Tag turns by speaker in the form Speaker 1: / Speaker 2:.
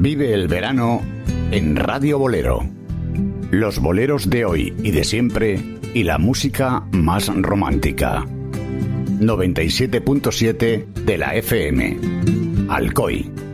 Speaker 1: Vive el verano en Radio Bolero. Los boleros de hoy y de siempre y la música más romántica. 97.7 de la FM. Alcoy.